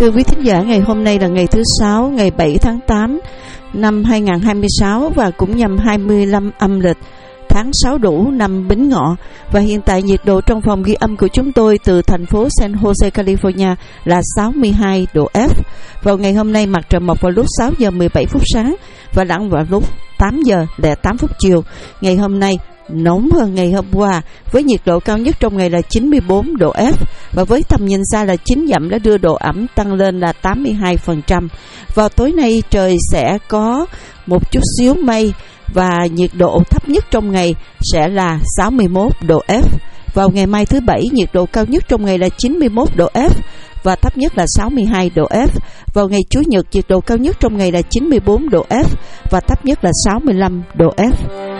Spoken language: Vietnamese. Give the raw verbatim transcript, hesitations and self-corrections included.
Thưa quý thính giả, ngày hôm nay là ngày thứ sáu, ngày bảy tháng tám năm hai nghìn không trăm hai mươi sáu và cũng nhằm hai mươi lăm âm lịch tháng sáu Đũ năm Bính Ngọ. Và hiện tại nhiệt độ trong phòng ghi âm của chúng tôi từ thành phố San Jose, California là sáu mươi hai độ F. Vào ngày hôm nay mặt trời mọc vào lúc sáu giờ mười bảy phút sáng và lặn vào lúc tám giờ lẻ tám phút chiều. Ngày hôm nay nóng hơn ngày hôm qua với nhiệt độ cao nhất trong ngày là chín mươi bốn độ F và với tầm nhìn xa là chín dặm đã đưa độ ẩm tăng lên là tám mươi hai phần trăm. Vào tối nay trời sẽ có một chút xíu mây và nhiệt độ thấp nhất trong ngày sẽ là sáu mươi mốt độ F. Vào ngày mai thứ Bảy nhiệt độ cao nhất trong ngày là chín mươi mốt độ F và thấp nhất là sáu mươi hai độ F. Vào ngày Chủ nhật nhiệt độ cao nhất trong ngày là chín mươi bốn độ F và thấp nhất là sáu mươi lăm độ F.